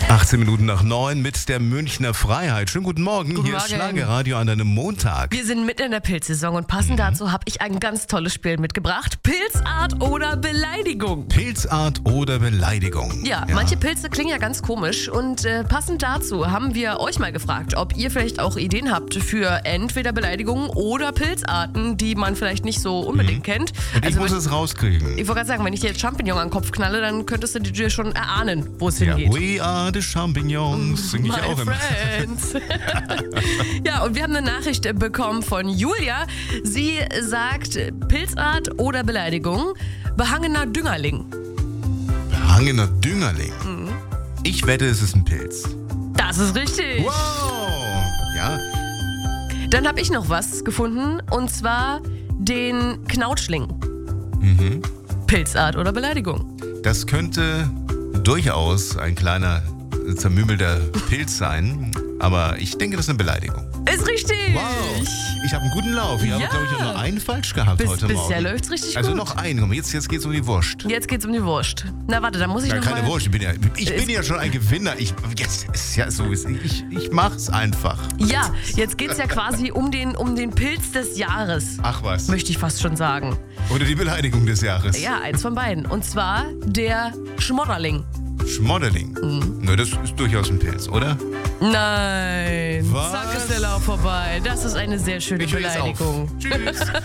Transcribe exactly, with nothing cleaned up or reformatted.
achtzehn Minuten nach neun mit der Münchner Freiheit. Schönen guten Morgen. Guten Hier Morgen. ist Schlagerradio an einem Montag. Wir sind mitten in der Pilzsaison und passend mhm. dazu habe ich ein ganz tolles Spiel mitgebracht. Pilzart oder Beleidigung. Pilzart oder Beleidigung. Ja, ja. Manche Pilze klingen ja ganz komisch und äh, passend dazu haben wir euch mal gefragt, ob ihr vielleicht auch Ideen habt für entweder Beleidigungen oder Pilzarten, die man vielleicht nicht so unbedingt mhm. kennt. Und ich also, muss es rauskriegen. Ich wollte gerade sagen, wenn ich dir jetzt Champignon an den Kopf knalle, dann könntest du dir schon erahnen, wo es ja, hingeht. We are the Champignons, singe ich My auch immer. friends. Ja, und wir haben eine Nachricht bekommen von Julia. Sie sagt, Pilzart oder Beleidigung, behangener Düngerling. Behangener Düngerling? Mhm. Ich wette, es ist ein Pilz. Das ist richtig. Wow! Ja. Dann habe ich noch was gefunden, und zwar den Knautschling. Mhm. Pilzart oder Beleidigung? Das könnte durchaus ein kleiner, zermümmelter Pilz sein, aber ich denke, das ist eine Beleidigung. Ist richtig! Wow! Ich habe einen guten Lauf. Ich ja. habe, glaube ich, nur einen falsch gehabt Bis, heute Morgen. Bisher läuft's richtig also gut. noch einen. Komm, Jetzt, jetzt geht es um die Wurst. Jetzt geht's um die Wurst. Na warte, dann muss ich ja, noch keine mal... Wurst, ich bin ja, ich bin ja schon ein Gewinner. Ich, jetzt ist ja so, ich, ich mach's einfach. Ja, jetzt geht's ja quasi um den, um den Pilz des Jahres. Ach was. Möchte ich fast schon sagen. Oder die Beleidigung des Jahres. Ja, eins von beiden. Und zwar der Schmodderling. Schmodderling? Mhm. Na, das ist durchaus ein Pilz, oder? Nein. Was? Zack ist der Lauf vorbei. Das ist eine sehr schöne Ich höre jetzt auf. Beleidigung. Tschüss.